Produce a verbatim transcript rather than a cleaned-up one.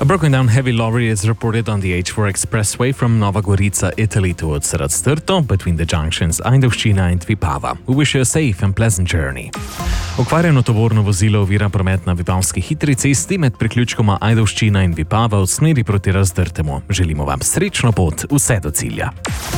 broken down heavy lorry is reported on the H four expressway from Nova Gorica, Italy towards Rastrto between the junctions Ajdovščina and Vipava. We wish you a safe and pleasant journey. Okvarjeno tovorno vozilo ovira promet na vipavski hitri cesti med priključkoma Ajdovščina in Vipava v smeri proti Rastrtemu. Želimo vam srečno pot vse do cilja.